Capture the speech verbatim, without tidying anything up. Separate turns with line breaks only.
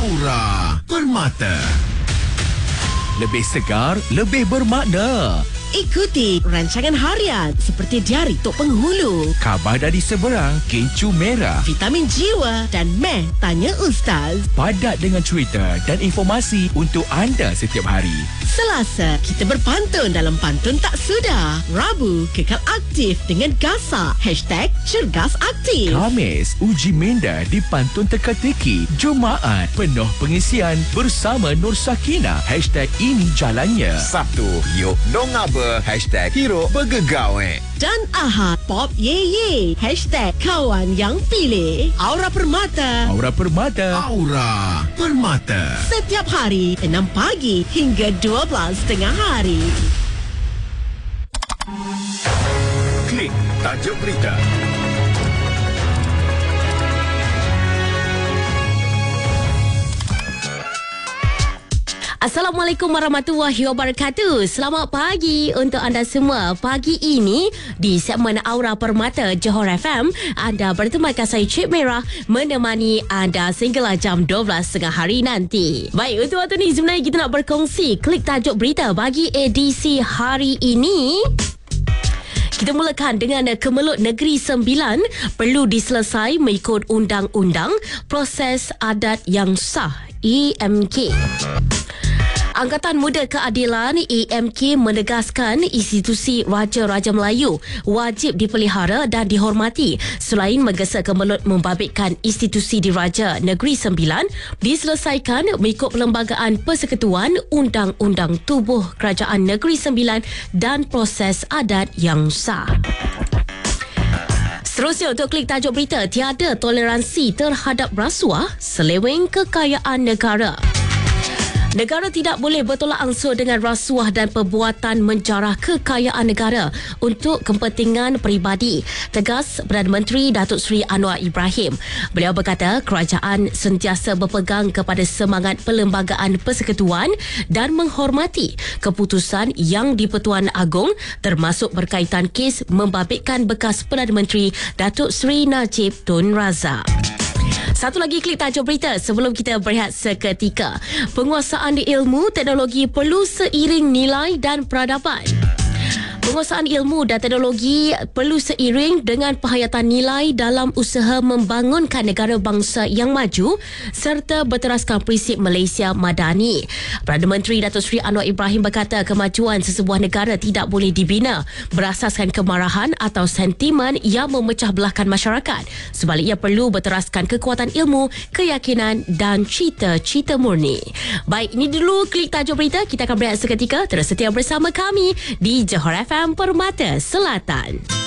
Aura Permata. Lebih segar, lebih bermakna.
Ikuti rancangan harian seperti Diari Tok Penghulu,
Khabar dari Seberang, Kencur Merah,
Vitamin Jiwa dan Meh Tanya Ustaz.
padat dengan cerita dan informasi untuk anda setiap hari.
Selasa, kita berpantun dalam Pantun Tak Sudah. Rabu, kekal aktif dengan Gasak. Hashtag Cergas Aktif.
Khamis, uji minda di Pantun Teka-teki. Jumaat, penuh pengisian bersama Nur Sakina. Hashtag ini jalannya.
Sabtu, yuk dong apa? Hashtag hero bergegawe.
Dan Ahad, Pop Ye Ye. Hashtag Kawan Yang Pilih. Aura Permata.
Aura Permata. Aura Permata.
Setiap hari, enam pagi hingga dua belas tengah hari.
Klik tajuk berita.
Assalamualaikum warahmatullahi wabarakatuh. Selamat pagi untuk anda semua. Pagi ini di segmen Aura Permata Johor F M, anda bertemankan saya Cik Merah menemani anda sehinggalah jam dua belas tengah hari nanti. Baik, untuk waktu ni sebenarnya kita nak berkongsi klik tajuk berita bagi edisi hari ini. Kita mulakan dengan Kemelut Negeri Sembilan perlu diselesai mengikut undang-undang proses adat yang sah E M K. Angkatan Muda Keadilan E M K menegaskan institusi Raja-Raja Melayu wajib dipelihara dan dihormati selain menggesa kemelut membabitkan institusi diraja Negeri Sembilan diselesaikan mengikut Perlembagaan Persekutuan Undang-Undang Tubuh Kerajaan Negeri Sembilan dan proses adat yang sah. Seterusnya untuk klik tajuk berita, tiada toleransi terhadap rasuah seleweng kekayaan negara. Negara tidak boleh bertolak ansur dengan rasuah dan perbuatan menjarah kekayaan negara untuk kepentingan peribadi, tegas Perdana Menteri Datuk Seri Anwar Ibrahim. Beliau berkata kerajaan sentiasa berpegang kepada semangat Perlembagaan Persekutuan dan menghormati keputusan Yang di-Pertuan Agong termasuk berkaitan kes membabitkan bekas Perdana Menteri Datuk Seri Najib Tun Razak. Satu lagi klik tajuk berita sebelum kita berehat seketika. Penguasaan ilmu teknologi perlu seiring nilai dan peradaban. Penguasaan ilmu dan teknologi perlu seiring dengan penghayatan nilai dalam usaha membangunkan negara bangsa yang maju serta berteraskan prinsip Malaysia Madani. Perdana Menteri Datuk Seri Anwar Ibrahim berkata kemajuan sesebuah negara tidak boleh dibina berasaskan kemarahan atau sentimen yang memecah belahkan masyarakat. Sebaliknya perlu berteraskan kekuatan ilmu, keyakinan dan cita-cita murni. Baik, ini dulu klik tajuk berita. Kita akan berehat seketika. Terus setia bersama kami di Johor F M Permata Selatan.